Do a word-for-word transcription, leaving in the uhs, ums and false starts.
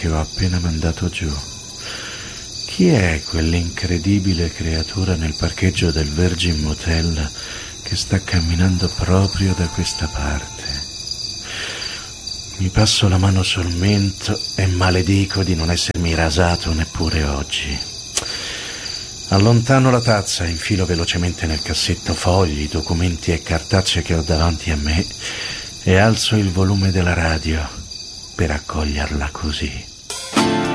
che ho appena mandato giù. Chi è quell'incredibile creatura nel parcheggio del Virgin Motel che sta camminando proprio da questa parte? Mi passo la mano sul mento e maledico di non essermi rasato neppure oggi. Allontano la tazza, infilo velocemente nel cassetto fogli, documenti e cartacee che ho davanti a me e alzo il volume della radio per accoglierla così.